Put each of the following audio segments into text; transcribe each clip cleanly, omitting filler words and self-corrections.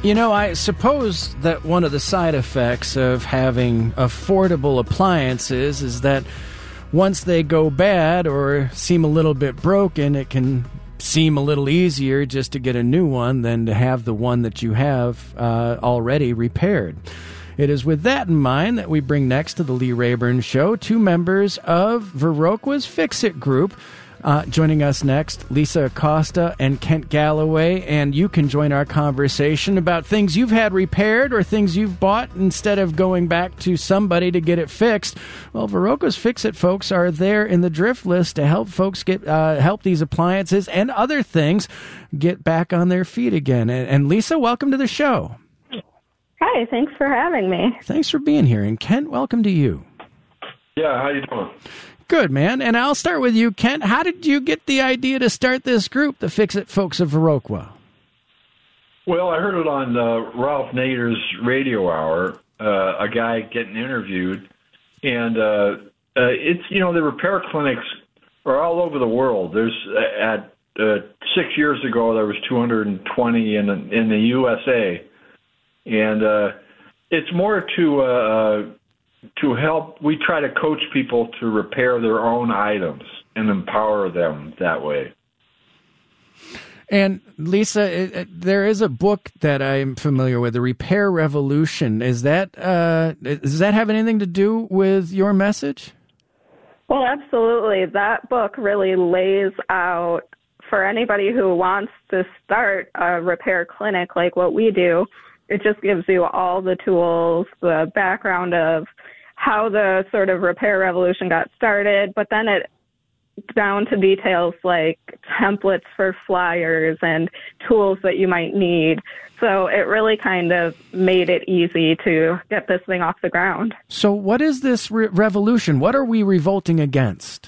You know, I suppose that one of the side effects of having affordable appliances is that once they go bad or seem a little bit broken, it can seem a little easier just to get a new one than to have the one that you have already repaired. It is with that in mind that we bring next to the Lee Rayburn Show two members of Viroqua's Fix-It group. Joining us next, Lisa Acosta and Kent Galloway, and you can join our conversation about things you've had repaired or things you've bought instead of going back to somebody to get it fixed. Well, Viroqua's Fix-It folks are there in the Drift List to help folks get help these appliances and other things get back on their feet again. And Lisa, welcome to the show. Hi, thanks for having me. Thanks for being here. And Kent, welcome to you. Yeah, how you doing? Good, man. And I'll start with you, Kent. How did you get the idea to start this group, the Fix-It Folks of Viroqua? Well, I heard it on Ralph Nader's radio hour, a guy getting interviewed. And it's, you know, the repair clinics are all over the world. There's, 6 years ago, there was 220 in the USA. And it's more to help. We try to coach people to repair their own items and empower them that way. And Lisa, there is a book that I'm familiar with, The Repair Revolution. Does that have anything to do with your message? Well, absolutely. That book really lays out for anybody who wants to start a repair clinic like what we do. It just gives you all the tools, the background of how the sort of repair revolution got started, but then it down to details like templates for flyers and tools that you might need. So it really kind of made it easy to get this thing off the ground. So what is this revolution? What are we revolting against?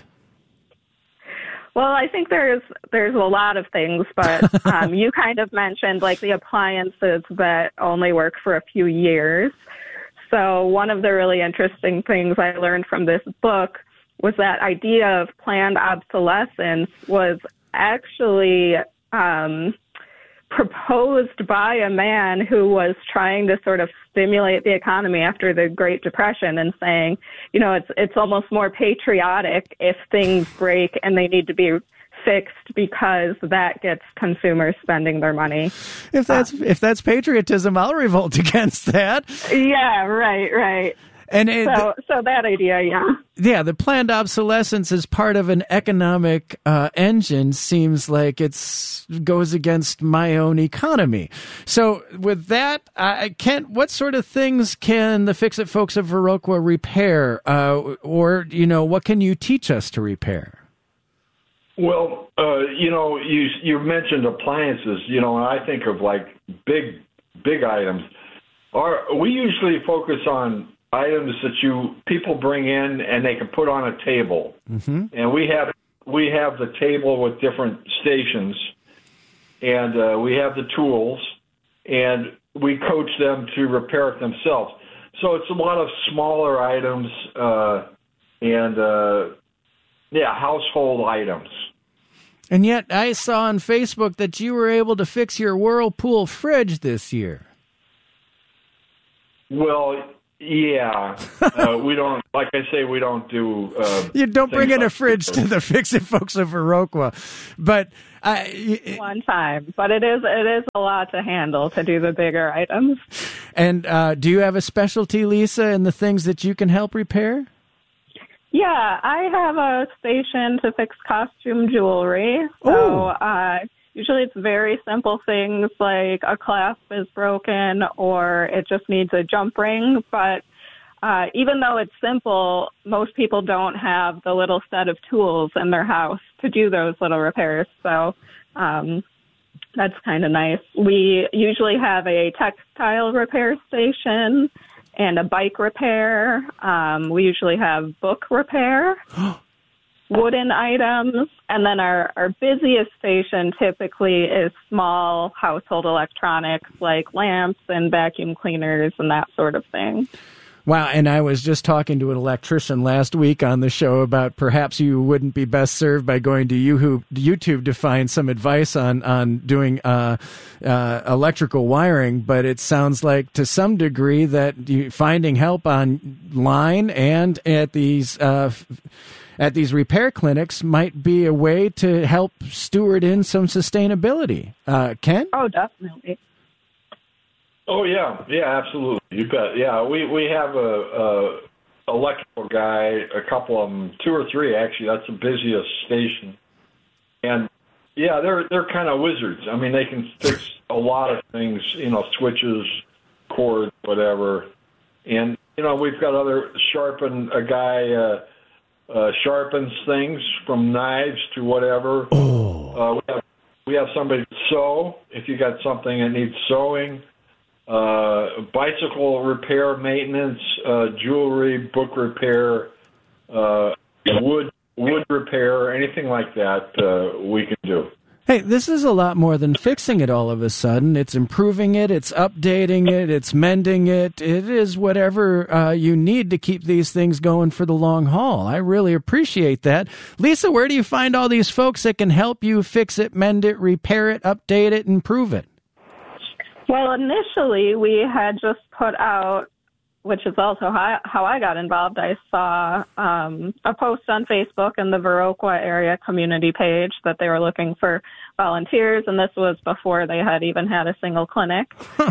Well, I think there's a lot of things, but you kind of mentioned like the appliances that only work for a few years. So one of the really interesting things I learned from this book was that idea of planned obsolescence was actually proposed by a man who was trying to sort of stimulate the economy after the Great Depression and saying, you know, it's almost more patriotic if things break and they need to be fixed because that gets consumers spending their money. If that's patriotism, I'll revolt against that. Yeah, right. And so that idea, yeah. Yeah, the planned obsolescence is part of an economic engine seems like it goes against my own economy. So with that, Kent, what sort of things can the Fix-It Folks of Viroqua repair? Or, you know, what can you teach us to repair? Well, you know, you mentioned appliances, you know, and I think of like big items. We usually focus on items that people bring in and they can put on a table. Mm-hmm. And we have the table with different stations, and we have the tools, and we coach them to repair it themselves. So it's a lot of smaller items household items. And yet I saw on Facebook that you were able to fix your Whirlpool fridge this year. Well, yeah. We don't, like I say, we don't do... you don't bring in a fridge to the Fix-It Folks of Viroqua. But... one time. But it is a lot to handle to do the bigger items. And do you have a specialty, Lisa, in the things that you can help repair? Yeah, I have a station to fix costume jewelry. So usually it's very simple things like a clasp is broken or it just needs a jump ring. But even though it's simple, most people don't have the little set of tools in their house to do those little repairs. So that's kind of nice. We usually have a textile repair station and a bike repair. We usually have book repair, wooden items, and then our busiest station typically is small household electronics like lamps and vacuum cleaners and that sort of thing. Wow, and I was just talking to an electrician last week on the show about perhaps you wouldn't be best served by going to YouTube to find some advice on doing electrical wiring, but it sounds like to some degree that finding help online and at these repair clinics might be a way to help steward in some sustainability. Ken? Oh, definitely. Oh yeah, absolutely. You bet. Yeah, we have a electrical guy, a couple of them, 2 or 3 actually. That's the busiest station, and yeah, they're kind of wizards. I mean, they can fix a lot of things, switches, cords, whatever. And we've got a guy sharpens things from knives to whatever. Oh, we have somebody to sew if you got something that needs sewing. Bicycle repair, maintenance, jewelry, book repair, wood repair, anything like that, we can do. Hey, this is a lot more than fixing it all of a sudden. It's improving it, it's updating it, it's mending it. It is whatever you need to keep these things going for the long haul. I really appreciate that. Lisa, where do you find all these folks that can help you fix it, mend it, repair it, update it, improve it? Well, initially we had just put out, which is also how I got involved. I saw a post on Facebook in the Viroqua area community page that they were looking for volunteers, and this was before they had even had a single clinic.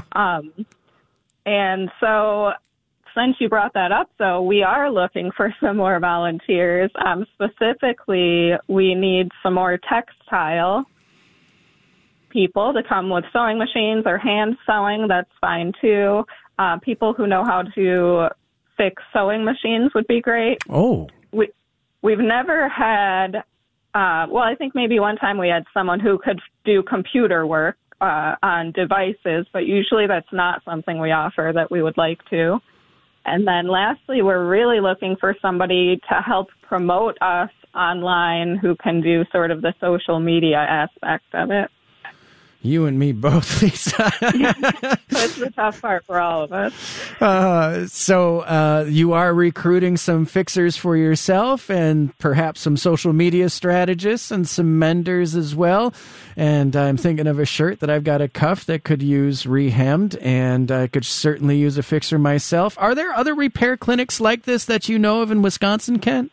And so since you brought that up, though, we are looking for some more volunteers. Specifically, we need some more textile people to come with sewing machines or hand sewing. That's fine too. People who know how to fix sewing machines would be great. Oh, we've never had. I think maybe one time we had someone who could do computer work on devices, but usually that's not something we offer that we would like to. And then lastly, we're really looking for somebody to help promote us online who can do sort of the social media aspect of it. You and me both, Lisa. That's the tough part for all of us. So you are recruiting some fixers for yourself and perhaps some social media strategists and some menders as well. And I'm thinking of a shirt that I've got a cuff that could use rehemmed, and I could certainly use a fixer myself. Are there other repair clinics like this that you know of in Wisconsin, Kent?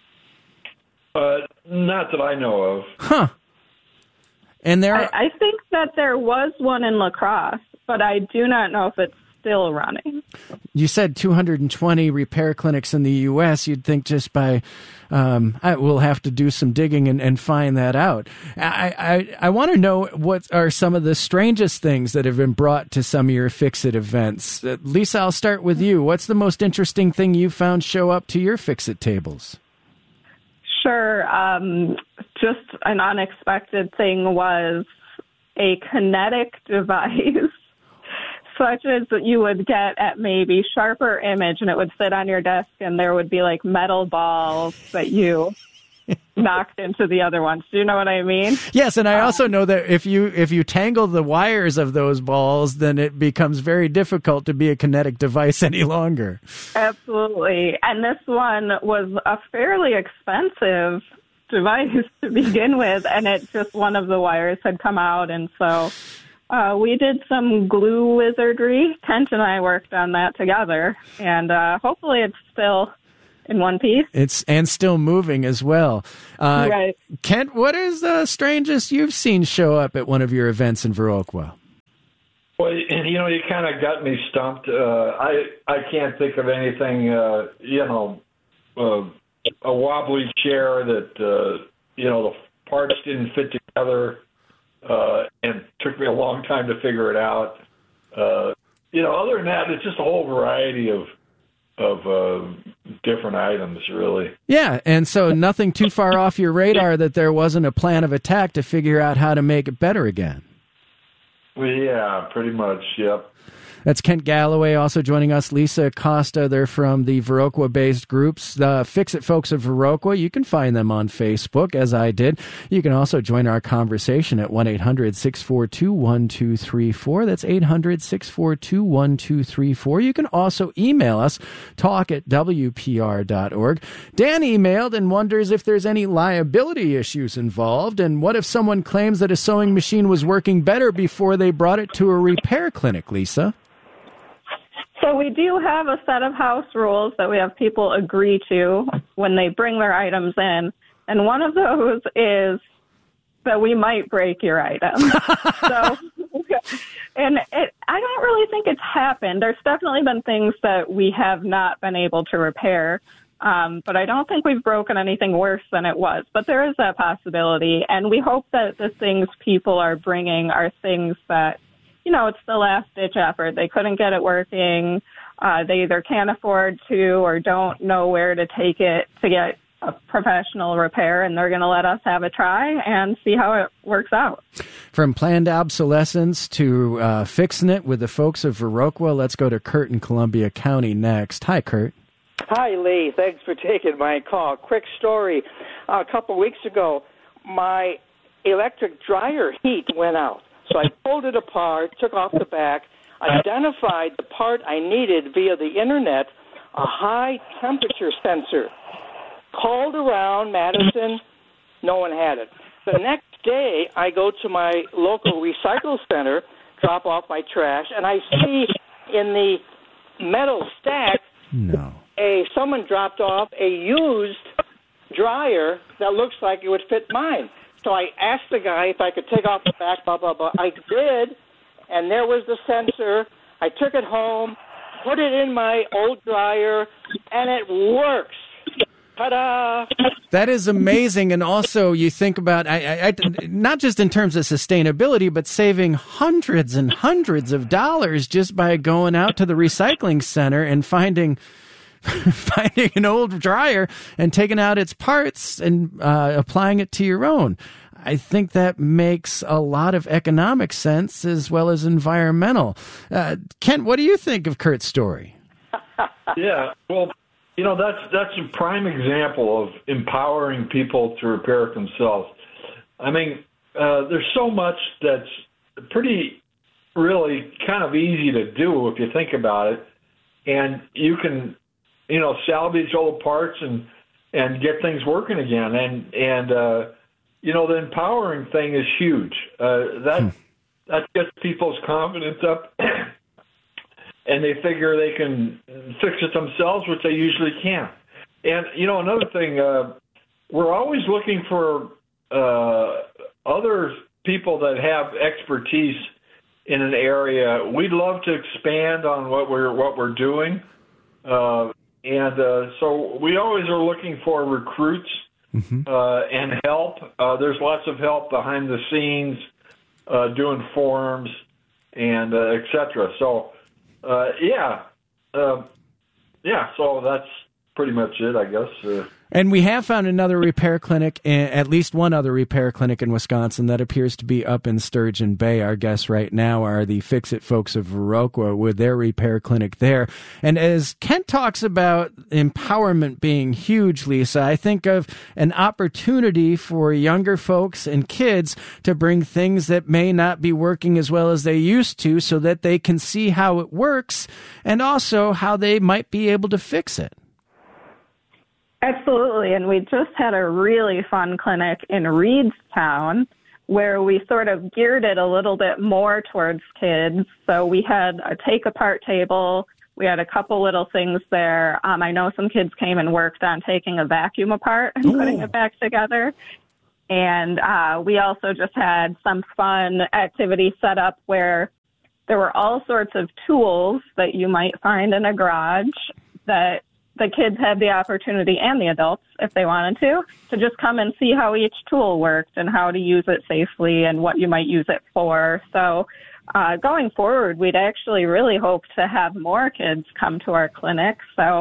Not that I know of. Huh. And I think that there was one in La Crosse, but I do not know if it's still running. You said 220 repair clinics in the U.S. You'd think just by, we'll have to do some digging and find that out. I want to know what are some of the strangest things that have been brought to some of your Fix-It events. Lisa, I'll start with you. What's the most interesting thing you found show up to your Fix-It tables? Sure. Just an unexpected thing was a kinetic device, such as you would get at maybe Sharper Image, and it would sit on your desk, and there would be like metal balls that you knocked into the other ones. Do you know what I mean? Yes, and I also know that if you tangle the wires of those balls, then it becomes very difficult to be a kinetic device any longer. Absolutely. And this one was a fairly expensive device to begin with, and one of the wires had come out, and so we did some glue wizardry. Kent and I worked on that together, and hopefully it's still in one piece. It's still moving as well. Right. Kent, what is the strangest you've seen show up at one of your events in Viroqua? Well, you kind of got me stumped. I can't think of anything, a wobbly chair that, the parts didn't fit together, and took me a long time to figure it out. Other than that, it's just a whole variety of different items, really. Yeah, and so nothing too far off your radar that there wasn't a plan of attack to figure out how to make it better again. Well, yeah, pretty much, yep. That's Kent Galloway. Also joining us, Lisa Costa. They're from the Viroqua-based groups, the Fix-It Folks of Viroqua. You can find them on Facebook, as I did. You can also join our conversation at 1-800-642-1234. That's 800-642-1234. You can also email us, talk@wpr.org. Dan emailed and wonders if there's any liability issues involved, and what if someone claims that a sewing machine was working better before they brought it to a repair clinic, Lisa? So we do have a set of house rules that we have people agree to when they bring their items in. And one of those is that we might break your item. I don't really think it's happened. There's definitely been things that we have not been able to repair. But I don't think we've broken anything worse than it was. But there is that possibility. And we hope that the things people are bringing are things that, it's the last-ditch effort. They couldn't get it working. They either can't afford to or don't know where to take it to get a professional repair, and they're going to let us have a try and see how it works out. From planned obsolescence to fixing it with the folks of Viroqua, let's go to Kurt in Columbia County next. Hi, Kurt. Hi, Lee. Thanks for taking my call. Quick story. A couple weeks ago, my electric dryer heat went out. So I pulled it apart, took off the back, identified the part I needed via the Internet, a high-temperature sensor. Called around Madison, no one had it. The next day, I go to my local recycle center, drop off my trash, and I see in the metal stack someone dropped off a used dryer that looks like it would fit mine. So I asked the guy if I could take off the back, blah, blah, blah. I did, and there was the sensor. I took it home, put it in my old dryer, and it works. Ta-da! That is amazing. And also you think about, I not just in terms of sustainability, but saving hundreds and hundreds of dollars just by going out to the recycling center and finding an old dryer and taking out its parts and applying it to your own. I think that makes a lot of economic sense as well as environmental. Kent, what do you think of Kurt's story? Yeah, well, that's a prime example of empowering people to repair it themselves. I mean, there's so much that's pretty really kind of easy to do if you think about it, and you can salvage old parts and get things working again. And the empowering thing is huge. That gets people's confidence up, and they figure they can fix it themselves, which they usually can't. And, another thing, we're always looking for other people that have expertise in an area. We'd love to expand on what we're doing. So we always are looking for recruits and help. There's lots of help behind the scenes doing forums and et cetera. So, so that's pretty much it, I guess. And we have found another repair clinic, at least one other repair clinic in Wisconsin that appears to be up in Sturgeon Bay. Our guests right now are the Fix-It Folks of Viroqua with their repair clinic there. And as Kent talks about empowerment being huge, Lisa, I think of an opportunity for younger folks and kids to bring things that may not be working as well as they used to so that they can see how it works and also how they might be able to fix it. Absolutely, and we just had a really fun clinic in Reedstown where we sort of geared it a little bit more towards kids. So we had a take-apart table. We had a couple little things there. I know some kids came and worked on taking a vacuum apart and putting it back together. And we also just had some fun activities set up where there were all sorts of tools that you might find in a garage that the kids had the opportunity, and the adults, if they wanted to just come and see how each tool worked and how to use it safely and what you might use it for. So going forward, we'd actually really hope to have more kids come to our clinic. So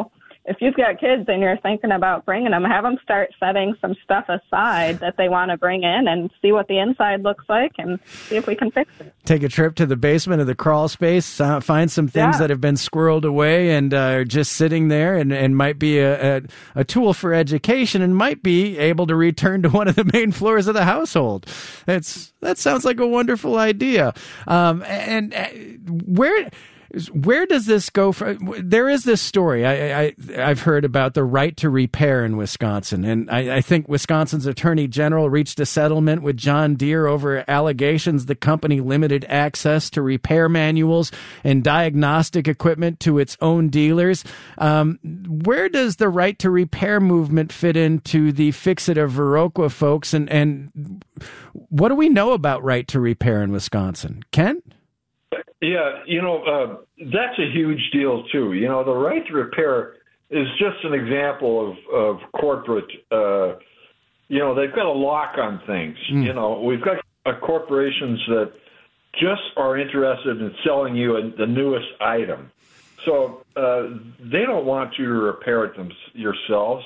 if you've got kids and you're thinking about bringing them, have them start setting some stuff aside that they want to bring in and see what the inside looks like and see if we can fix it. Take a trip to the basement of the crawl space, find some things that have been squirreled away and are just sitting there and might be a tool for education and might be able to return to one of the main floors of the household. That sounds like a wonderful idea. And where does this go from? There is this story I've heard about the right to repair in Wisconsin, and I think Wisconsin's Attorney General reached a settlement with John Deere over allegations the company limited access to repair manuals and diagnostic equipment to its own dealers. Where does the right to repair movement fit into the Fix-It of Viroqua folks, and what do we know about right to repair in Wisconsin? Ken? Yeah, that's a huge deal, too. The right to repair is just an example of corporate, they've got a lock on things. We've got corporations that just are interested in selling you the newest item. So they don't want you to repair it yourselves,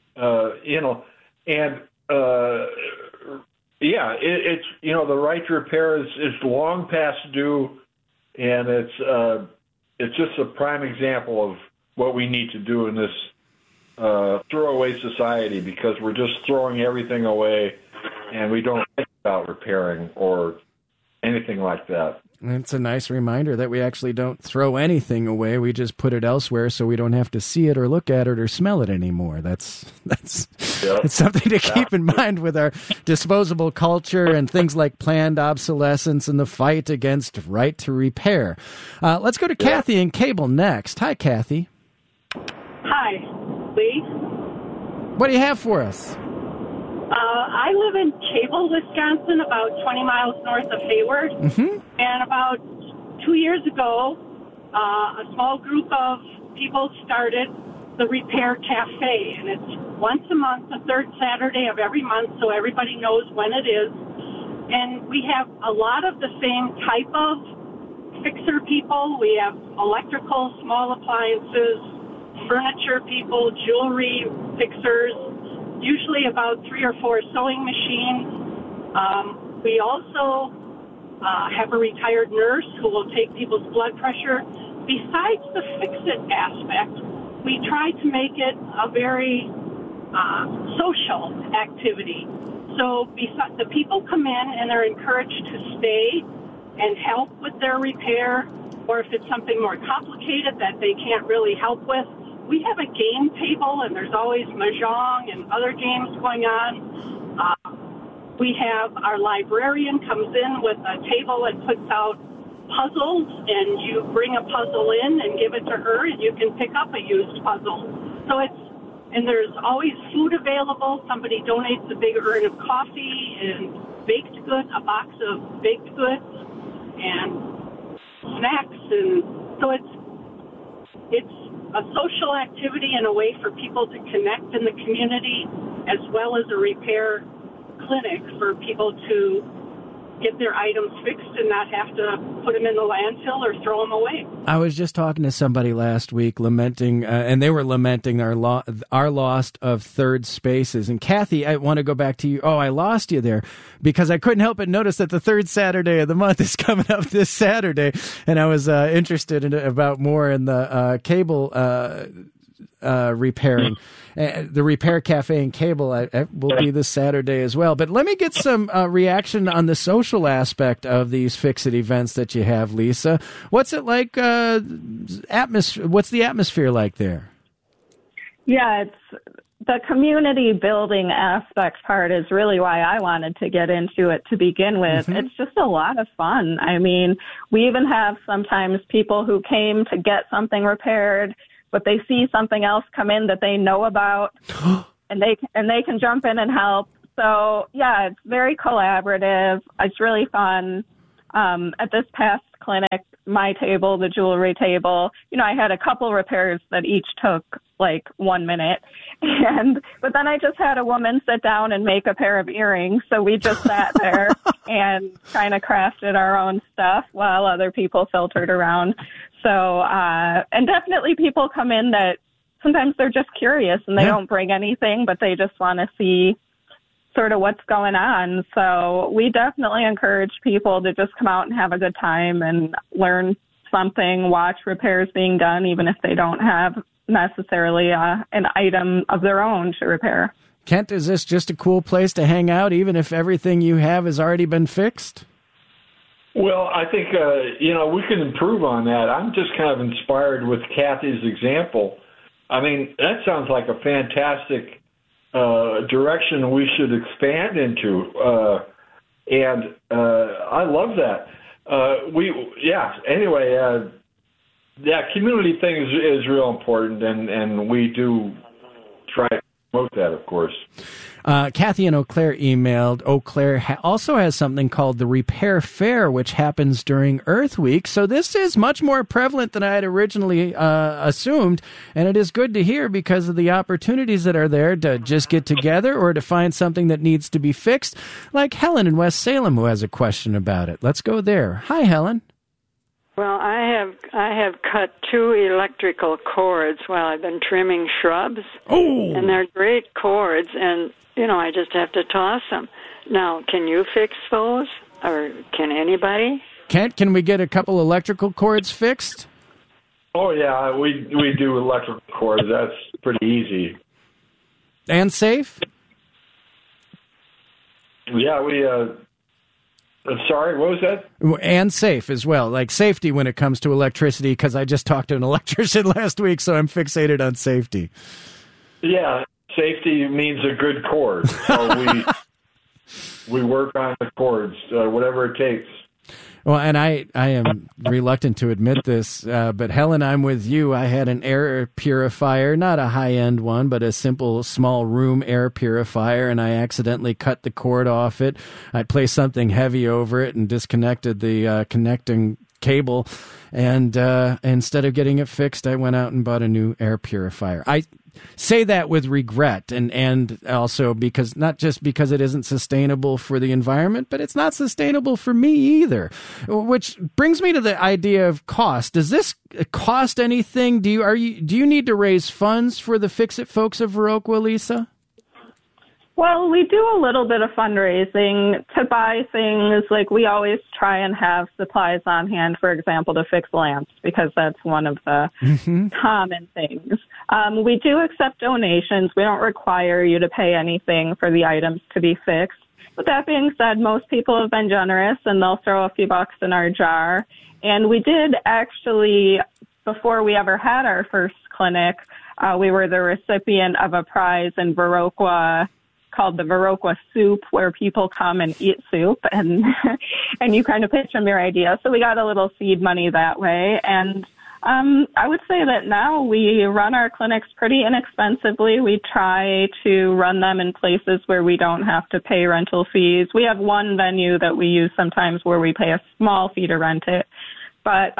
it's the right to repair is long past due. And it's just a prime example of what we need to do in this throwaway society, because we're just throwing everything away and we don't think about repairing or anything like that. It's a nice reminder that we actually don't throw anything away. We just put it elsewhere so we don't have to see it or look at it or smell it anymore. That's it's something to keep in mind with our disposable culture and things like planned obsolescence and the fight against right to repair. Let's go to Kathy in Cable next. Hi, Kathy. Hi, Lee. What do you have for us? I live in Cable, Wisconsin, about 20 miles north of Hayward. Mm-hmm. And about 2 years ago, a small group of people started the Repair Cafe. And it's once a month, the third Saturday of every month, so everybody knows when it is. And we have a lot of the same type of fixer people. We have electrical, small appliances, furniture people, jewelry fixers, usually about 3 or 4 sewing machines. We also have a retired nurse who will take people's blood pressure. Besides the fix-it aspect, we try to make it a very social activity. So the people come in and they're encouraged to stay and help with their repair, or if it's something more complicated that they can't really help with, we have a game table, and there's always mahjong and other games going on. We have our librarian comes in with a table and puts out puzzles, and you bring a puzzle in and give it to her, and you can pick up a used puzzle. So and there's always food available. Somebody donates a big urn of coffee and baked goods, a box of baked goods and snacks, and so it's a social activity and a way for people to connect in the community, as well as a repair clinic for people to get their items fixed and not have to put them in the landfill or throw them away. I was just talking to somebody last week lamenting, and they were lamenting our loss of third spaces. And Kathy, I want to go back to you. Oh, I lost you there because I couldn't help but notice that the third Saturday of the month is coming up this Saturday. And I was interested about more in the cable repairing. The Repair Cafe and Cable will be this Saturday as well. But let me get some reaction on the social aspect of these Fix-It events that you have, Lisa. What's it like? What's the atmosphere like there? Yeah, it's the community building aspect part is really why I wanted to get into it to begin with. Mm-hmm. It's just a lot of fun. I mean, we even have sometimes people who came to get something repaired, but they see something else come in that they know about, and they can jump in and help. So, yeah, it's very collaborative. It's really fun. At this past clinic, my table, the jewelry table, I had a couple repairs that each took like 1 minute. But then I just had a woman sit down and make a pair of earrings. So we just sat there and kind of crafted our own stuff while other people filtered around. So, and definitely people come in that sometimes they're just curious and they don't bring anything, but they just want to see sort of what's going on. So we definitely encourage people to just come out and have a good time and learn something, watch repairs being done, even if they don't have necessarily an item of their own to repair. Kent, is this just a cool place to hang out, even if everything you have has already been fixed? Well, I think, we can improve on that. I'm just kind of inspired with Kathy's example. I mean, that sounds like a fantastic direction we should expand into. And I love that. Community thing is real important, and we do try to promote that, of course. Kathy and Eau Claire emailed. Eau Claire also has something called the Repair Fair, which happens during Earth Week. So this is much more prevalent than I had originally assumed. And it is good to hear because of the opportunities that are there to just get together or to find something that needs to be fixed, like Helen in West Salem, who has a question about it. Let's go there. Hi, Helen. Well, I have cut 2 electrical cords while I've been trimming shrubs. Oh! And they're great cords, and, I just have to toss them. Now, can you fix those, or can anybody? Kent, can we get a couple electrical cords fixed? Oh, yeah, we do electrical cords. That's pretty easy. And safe? Yeah, sorry, what was that? And safe as well, like safety when it comes to electricity, because I just talked to an electrician last week, so I'm fixated on safety. Yeah, safety means a good cord. So we work on the cords, whatever it takes. Well, and I am reluctant to admit this, but Helen, I'm with you. I had an air purifier, not a high-end one, but a simple small room air purifier, and I accidentally cut the cord off it. I placed something heavy over it and disconnected the connecting cable, and instead of getting it fixed, I went out and bought a new air purifier. I say that with regret, and also because not just because it isn't sustainable for the environment, but it's not sustainable for me either. Which brings me to the idea of cost. Does this cost anything? Do you need to raise funds for the Fix It folks of Viroqua, Lisa? Well, we do a little bit of fundraising to buy things. Like we always try and have supplies on hand, for example, to fix lamps, because that's one of the common things. We do accept donations. We don't require you to pay anything for the items to be fixed. But that being said, most people have been generous, and they'll throw a few bucks in our jar. And we did actually, before we ever had our first clinic, we were the recipient of a prize in Viroqua called the Viroqua Soup, where people come and eat soup, and and you kind of pitch them your idea. So we got a little seed money that way. And I would say that now we run our clinics pretty inexpensively. We try to run them in places where we don't have to pay rental fees. We have one venue that we use sometimes where we pay a small fee to rent it. But,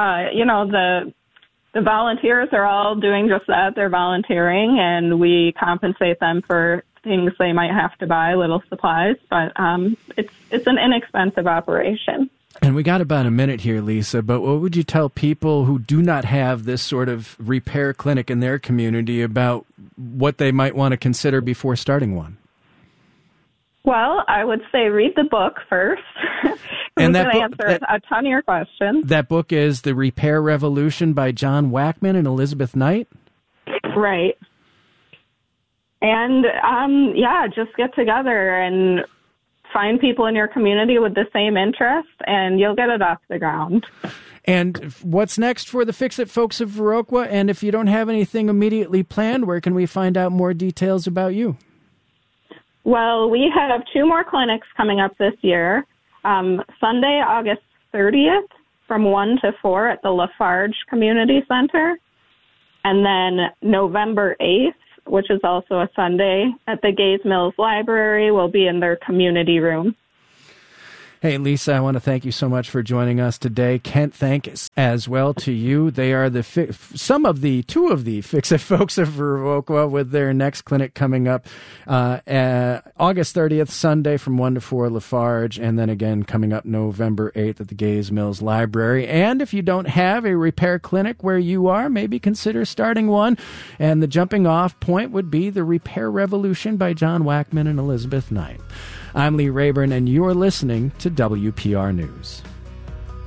the volunteers are all doing just that. They're volunteering, and we compensate them for things they might have to buy, little supplies. But it's an inexpensive operation. And we got about a minute here, Lisa, but what would you tell people who do not have this sort of repair clinic in their community about what they might want to consider before starting one? Well, I would say read the book first. And that can answer a ton of your questions. That book is The Repair Revolution by John Wackman and Elizabeth Knight? Right. And, just get together and find people in your community with the same interest, and you'll get it off the ground. And what's next for the Fix It folks of Viroqua? And if you don't have anything immediately planned, where can we find out more details about you? Well, we have 2 more clinics coming up this year. Sunday, August 30th, from 1 to 4 at the Lafarge Community Center. And then November 8th, which is also a Sunday, at the Gays Mills Library. We'll be in their community room. Hey, Lisa, I want to thank you so much for joining us today. Kent, thanks as well to you. They are two of the Fix-It folks of Viroqua with their next clinic coming up August 30th, Sunday from 1 to 4, Lafarge, and then again coming up November 8th at the Gays Mills Library. And if you don't have a repair clinic where you are, maybe consider starting one. And the jumping off point would be The Repair Revolution by John Wackman and Elizabeth Knight. I'm Lee Rayburn, and you're listening to WPR News.